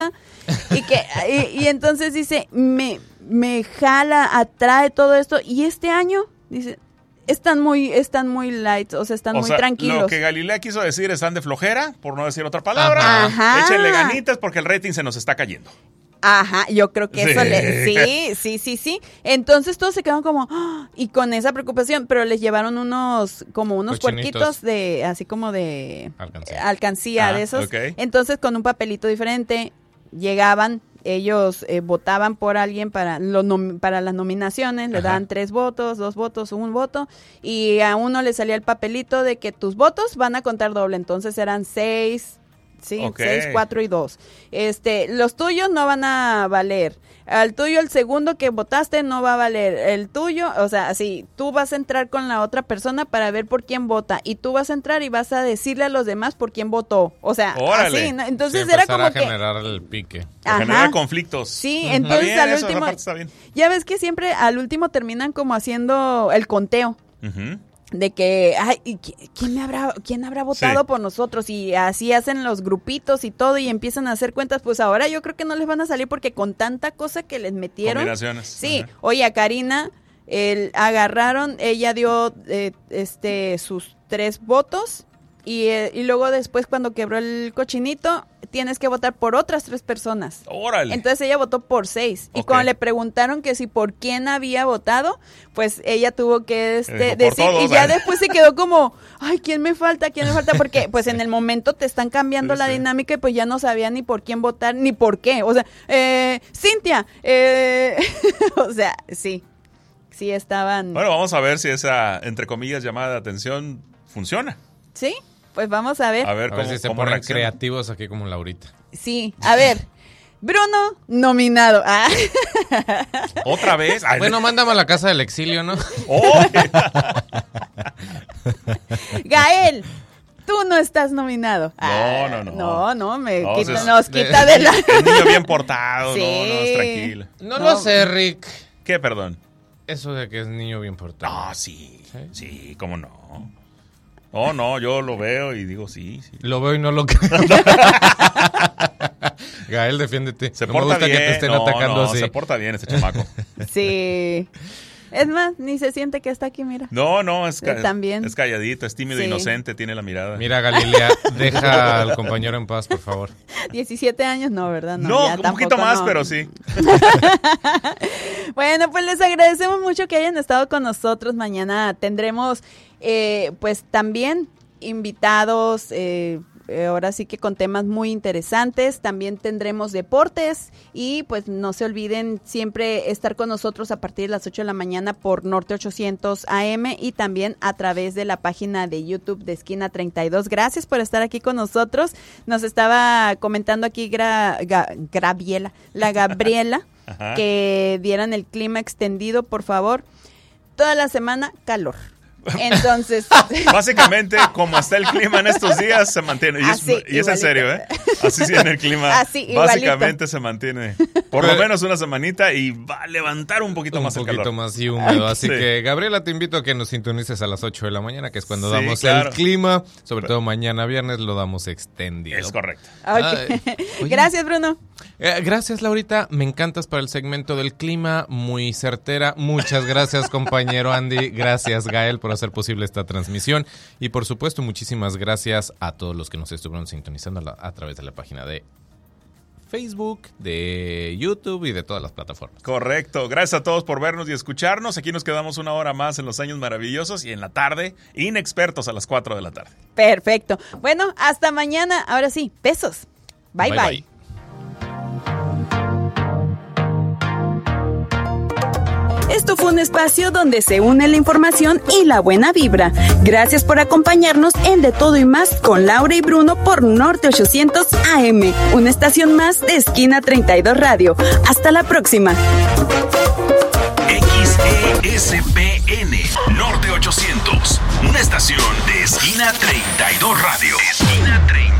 y entonces dice, me jala, atrae todo esto, y este año, dice, están muy light, o sea, están muy tranquilos. Lo que Galilea quiso decir, están de flojera, por no decir otra palabra. Ajá. Échenle ganitas porque el rating se nos está cayendo. Ajá, yo creo que eso sí. Entonces todos se quedaron como, y con esa preocupación, pero les llevaron unos puerquitos de, así como de alcancía de esos. Okay. Entonces con un papelito diferente llegaban, ellos votaban por alguien para las nominaciones, le daban 3 votos, 2 votos, 1 voto, y a uno le salía el papelito de que tus votos van a contar doble, entonces eran 6. Sí, 6, 4 y 2. Los tuyos no van a valer. Al tuyo, el segundo que votaste no va a valer. El tuyo, o sea, así, tú vas a entrar con la otra persona para ver por quién vota. Y tú vas a entrar y vas a decirle a los demás por quién votó. O sea, órale. Así, ¿no? Entonces era como que... generar el pique. Generar conflictos. Sí, entonces bien, al último... Está bien. Ya ves que siempre al último terminan como haciendo el conteo. De que, ay, ¿quién habrá votado por nosotros? Y así hacen los grupitos y todo y empiezan a hacer cuentas. Pues ahora yo creo que no les van a salir porque con tanta cosa que les metieron. Combinaciones. Sí, oye, a Karina agarraron, ella dio sus 3 votos y luego después cuando quebró el cochinito tienes que votar por otras 3 personas. ¡Órale! Entonces ella votó por 6. Y cuando le preguntaron que si por quién había votado, pues ella tuvo que decir, todos, y ya después se quedó como, ay, ¿quién me falta? Porque pues en el momento te están cambiando la dinámica y pues ya no sabía ni por quién votar, ni por qué. O sea, Cintia, o sea, sí estaban... Bueno, vamos a ver si esa, entre comillas, llamada de atención funciona. ¿Sí? Pues vamos a ver. A ver si se ponen creativos aquí como Laurita. Sí, a ver. Bruno, nominado. ¿Otra vez? Ay, bueno, mándame a la casa del exilio, ¿no? Gael, tú no estás nominado. No. Nos quita de la... El niño bien portado, sí. No, tranquilo. No lo sé, Rick. ¿Qué, perdón? Eso de que es niño bien portado. No, sí, cómo no. No, yo lo veo y digo sí. Lo veo y no lo creo. Gael, defiéndete. Se porta bien. Que te estén atacando así. Se porta bien este chamaco. Sí. Es más, ni se siente que está aquí, mira. No, es calladito, es tímido, inocente, tiene la mirada. Mira, Galilea, deja al compañero en paz, por favor. 17 años, no, ¿verdad? No, un poquito más, pero sí. Bueno, pues les agradecemos mucho que hayan estado con nosotros. Mañana tendremos, pues también invitados, ahora sí que con temas muy interesantes. También tendremos deportes y pues no se olviden siempre estar con nosotros a partir de las 8 de la mañana por Norte 800 AM y también a través de la página de YouTube de Esquina 32. Gracias por estar aquí con nosotros. Nos estaba comentando aquí Gabriela que dieran el clima extendido, por favor. Toda la semana, calor. Entonces, básicamente, como está el clima en estos días, se mantiene. Y es en serio, ¿eh? Así sí, en el clima, básicamente se mantiene por lo menos una semanita y va a levantar un poquito más el calor. Un poquito más y húmedo. Así que, Gabriela, te invito a que nos sintonices a las 8 de la mañana, que es cuando damos el clima. Sobre todo mañana viernes lo damos extendido. Es correcto. Okay. Gracias, Bruno. Gracias, Laurita. Me encantas para el segmento del clima. Muy certera. Muchas gracias, compañero Andy. Gracias, Gael, por hacer posible esta transmisión. Y, por supuesto, muchísimas gracias a todos los que nos estuvieron sintonizando a través de la página de Facebook, de YouTube y de todas las plataformas. Correcto. Gracias a todos por vernos y escucharnos. Aquí nos quedamos una hora más en los años maravillosos y en la tarde, inexpertos a las 4 de la tarde. Perfecto. Bueno, hasta mañana. Ahora sí, besos. Bye, bye. Esto fue un espacio donde se une la información y la buena vibra. Gracias por acompañarnos en De Todo y Más con Laura y Bruno por Norte 800 AM, una estación más de Esquina 32 Radio. Hasta la próxima. XESPN Norte 800, una estación de Esquina 32 Radio. Esquina 32.